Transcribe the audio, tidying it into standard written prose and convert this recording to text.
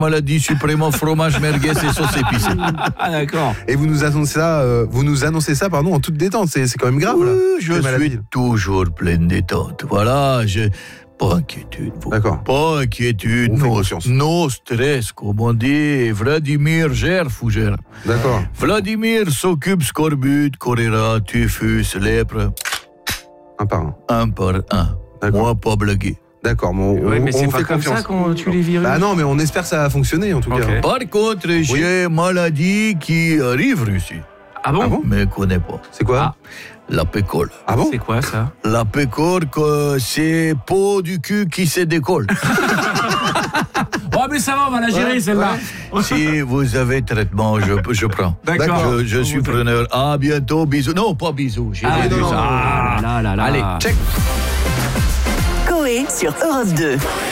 maladie suprême au fromage merguez et sauce épicée. Ah d'accord. Et vous nous annoncez ça, en toute détente. C'est quand même grave. Là, Je suis toujours plein de détente. Voilà, pas inquiétude. D'accord. Pas inquiétude. On fait confiance. No stress, comme on dit. Vladimir gère, fougère. D'accord. Vladimir s'occupe scorbut, choléra, typhus, lèpre. Un par un. Un par un. D'accord. Moi, pas blagué. D'accord, mais Mais c'est on pas fait comme confiance. ça qu'on tue les virus. Ah non, mais on espère que ça va fonctionner en tout Ok. cas. Par contre, j'ai maladie qui arrive ici. Ah bon, Ah bon Mais connais pas. C'est quoi? La pécole. Ah bon? C'est quoi ça? La pécore, c'est peau du cul qui se décolle. Oh mais ça va, on va la gérer celle-là. Si vous avez traitement, je prends. D'accord. Je suis preneur. À bientôt, bisous. Non, pas bisous. J'ai Ah, dit non, ça. non. là. Allez, check. Coé sur Europe 2.